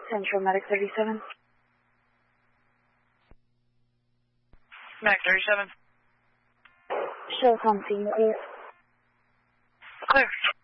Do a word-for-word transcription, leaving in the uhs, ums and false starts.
Central Medic thirty-seven. Medic thirty-seven. Show us on scene, please. Clear.